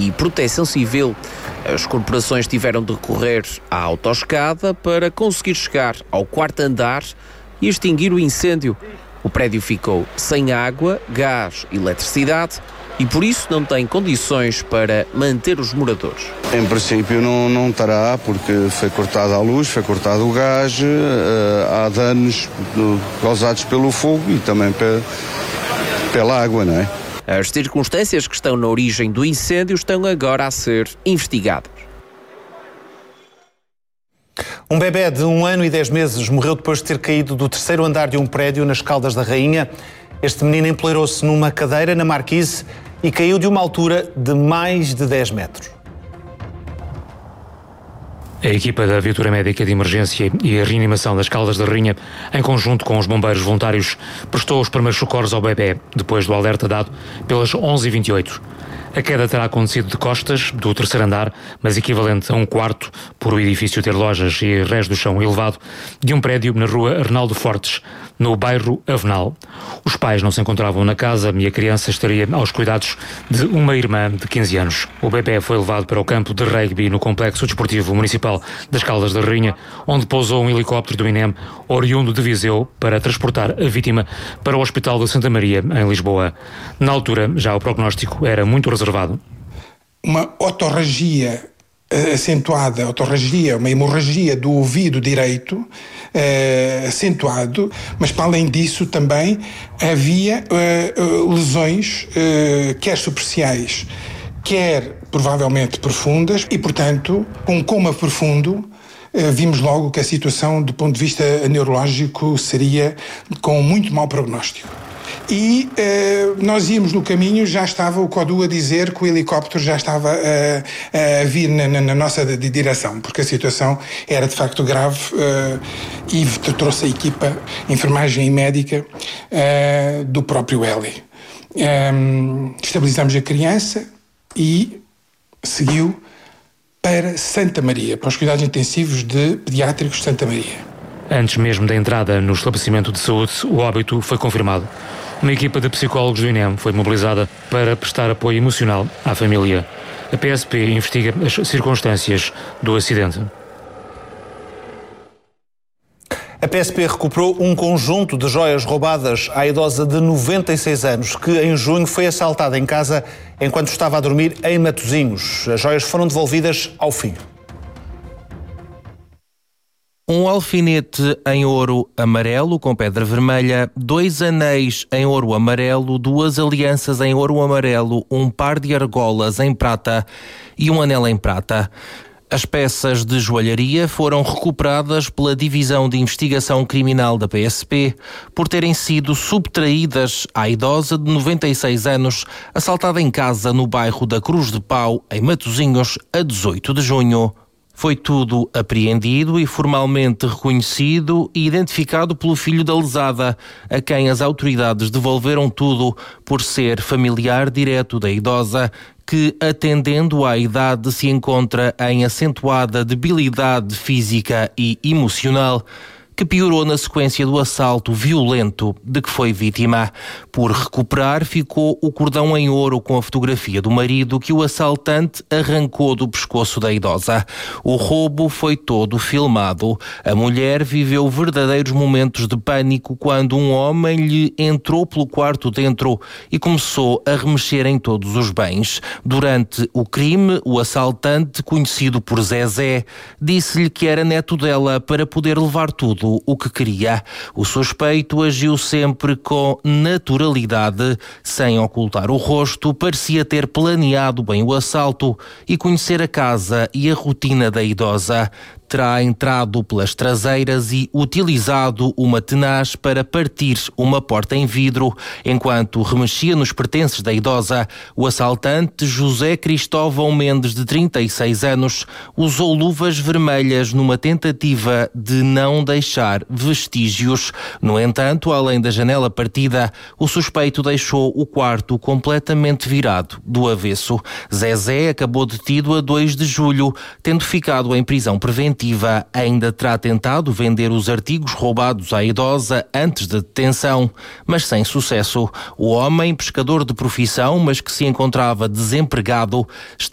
e Proteção Civil. As corporações tiveram de recorrer à autoescada para conseguir chegar ao 4º andar e extinguir o incêndio. O prédio ficou sem água, gás e eletricidade e por isso não tem condições para manter os moradores. Em princípio não estará, porque foi cortada a luz, foi cortado o gás, há danos causados pelo fogo e também pela água, não é? As circunstâncias que estão na origem do incêndio estão agora a ser investigadas. Um bebé de 1 ano e 10 meses morreu depois de ter caído do 3º andar de um prédio nas Caldas da Rainha. Este menino empoleirou-se numa cadeira na marquise e caiu de uma altura de mais de 10 metros. A equipa da Viatura Médica de Emergência e a Reanimação das Caldas da Rainha, em conjunto com os bombeiros voluntários, prestou os primeiros socorros ao bebé, depois do alerta dado pelas 11h28. A queda terá acontecido de costas do 3º andar, mas equivalente a 1/4, por o edifício ter lojas e resto do chão elevado, de um prédio na rua Arnaldo Fortes, no bairro Avenal. Os pais não se encontravam na casa e a criança estaria aos cuidados de uma irmã de 15 anos. O bebé foi levado para o campo de rugby no Complexo Desportivo Municipal das Caldas da Rainha, onde pousou um helicóptero do INEM, oriundo de Viseu, para transportar a vítima para o Hospital de Santa Maria, em Lisboa. Na altura, já o prognóstico era muito reservado. Uma otorragia acentuada, uma hemorragia do ouvido direito acentuado, mas para além disso também havia lesões quer superficiais, quer provavelmente profundas e, portanto, com um coma profundo, vimos logo que a situação do ponto de vista neurológico seria com muito mau prognóstico. E nós íamos no caminho, já estava o CODU a dizer que o helicóptero já estava a vir na nossa direção, porque a situação era de facto grave e trouxe a equipa, enfermagem e médica do próprio Heli. Estabilizamos a criança e seguiu para Santa Maria, para os cuidados intensivos de pediátricos de Santa Maria. Antes mesmo da entrada no estabelecimento de saúde, o óbito foi confirmado. Uma equipa de psicólogos do INEM foi mobilizada para prestar apoio emocional à família. A PSP investiga as circunstâncias do acidente. A PSP recuperou um conjunto de joias roubadas à idosa de 96 anos, que em junho foi assaltada em casa enquanto estava a dormir em Matosinhos. As joias foram devolvidas ao filho. Um alfinete em ouro amarelo com pedra vermelha, 2 anéis em ouro amarelo, 2 alianças em ouro amarelo, um par de argolas em prata e um anel em prata. As peças de joalharia foram recuperadas pela Divisão de Investigação Criminal da PSP por terem sido subtraídas à idosa de 96 anos, assaltada em casa no bairro da Cruz de Pau, em Matosinhos, a 18 de junho. Foi tudo apreendido e formalmente reconhecido e identificado pelo filho da lesada, a quem as autoridades devolveram tudo por ser familiar direto da idosa, que, atendendo à idade, se encontra em acentuada debilidade física e emocional, que piorou na sequência do assalto violento de que foi vítima. Por recuperar, ficou o cordão em ouro com a fotografia do marido que o assaltante arrancou do pescoço da idosa. O roubo foi todo filmado. A mulher viveu verdadeiros momentos de pânico quando um homem lhe entrou pelo quarto dentro e começou a remexer em todos os bens. Durante o crime, o assaltante, conhecido por Zezé, disse-lhe que era neto dela para poder levar tudo o que queria. O suspeito agiu sempre com naturalidade, sem ocultar o rosto, parecia ter planeado bem o assalto e conhecer a casa e a rotina da idosa. Terá entrado pelas traseiras e utilizado uma tenaz para partir uma porta em vidro. Enquanto remexia nos pertences da idosa, o assaltante José Cristóvão Mendes, de 36 anos, usou luvas vermelhas numa tentativa de não deixar vestígios. No entanto, além da janela partida, o suspeito deixou o quarto completamente virado do avesso. Zezé acabou detido a 2 de julho, tendo ficado em prisão preventiva. Ainda terá tentado vender os artigos roubados à idosa antes da detenção, mas sem sucesso. O homem, pescador de profissão, mas que se encontrava desempregado, está